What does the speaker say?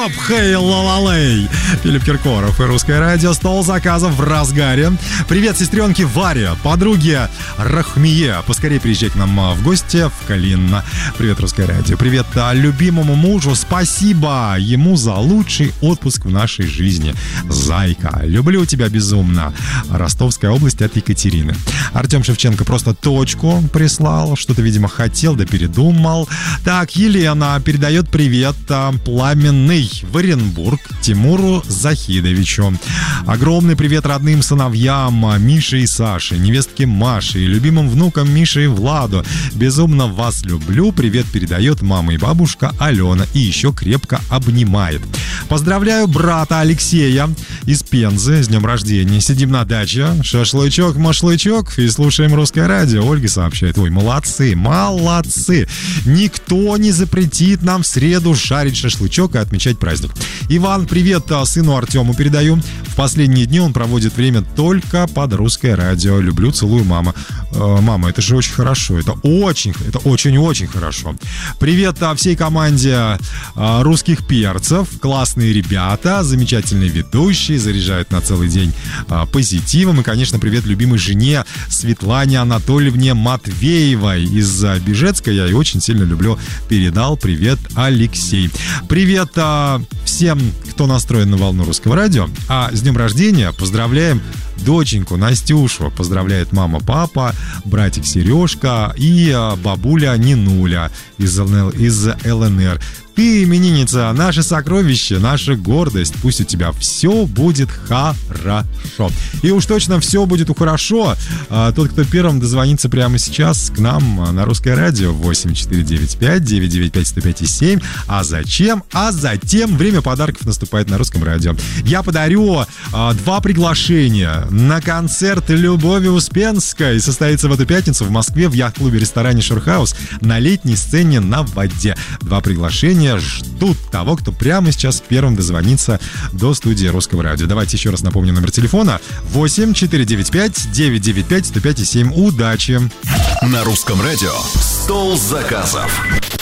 Хоп, хей, лалалей. Филипп Киркоров и Русское радио. Стол заказов в разгаре. Привет, сестренке Варе, подруге Рахмие. Поскорее приезжай к нам в гости в Калино. Привет, Русское радио. Привет любимому мужу. Спасибо ему за лучший отпуск в нашей жизни. Зайка, люблю тебя безумно. Ростовская область от Екатерины. Артем Шевченко просто точку прислал. Что-то, видимо, хотел, да передумал. Так, Елена передает привет пламенный в Оренбург Тимуру Захидовичу. Огромный привет родным сыновьям Мише и Саше, невестке Маше и любимым внукам Мише и Владу. Безумно вас люблю. Привет передает мама и бабушка Алена. И еще крепко обнимает. Поздравляю брата Алексея из Пензы с днем рождения. Сидим на даче, шашлычок-машлычок и слушаем Русское радио. Ольга сообщает: ой, молодцы. Никто не запретит нам в среду жарить шашлычок и отмечать праздник. Иван, привет сыну Артему передаю. В последние дни он проводит время только под Русское радио. Люблю, целую, мама. Мама, это же очень хорошо. Это очень-очень хорошо. Привет всей команде русских перцев. Классные ребята, замечательные ведущие, заряжают на целый день позитивом. И, конечно, привет любимой жене Светлане Анатольевне Матвеевой из Бежецка. Я ее очень сильно люблю. Передал привет Алексей. Привет всем, кто настроен на волну Русского радио. А с днем рождения поздравляем доченьку Настюшу. Поздравляет мама, папа, братик Сережка и бабуля Нинуля из ЛНР. Ты, именинница, наше сокровище, наша гордость. Пусть у тебя все будет хорошо. И уж точно все будет хорошо. Тот, кто первым дозвонится прямо сейчас к нам на Русское радио 8495-995-105-7. А зачем? А затем время подарков наступает на Русском радио. Я подарю 2 приглашения на концерт Любови Успенской. Состоится в эту пятницу в Москве в яхт-клубе-ресторане Шурхаус на летней сцене на воде. 2 приглашения ждут того, кто прямо сейчас первым дозвонится до студии Русского радио. Давайте еще раз напомню номер телефона: 8495-995-105-7. Удачи! На Русском радио «Стол заказов».